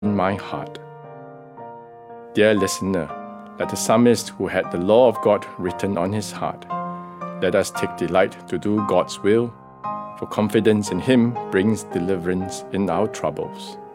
my heart. Dear listener, like the psalmist who had the law of God written on his heart, let us take delight to do God's will, for confidence in Him brings deliverance in our troubles.